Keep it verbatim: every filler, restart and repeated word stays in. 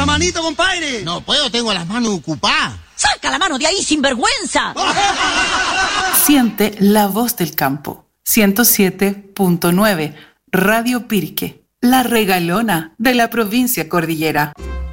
manito, compadre! No puedo, tengo las manos ocupadas. ¡Saca la mano de ahí, sinvergüenza! Siente la voz del campo. ciento siete punto nueve Radio Pirque, la regalona de la provincia cordillera.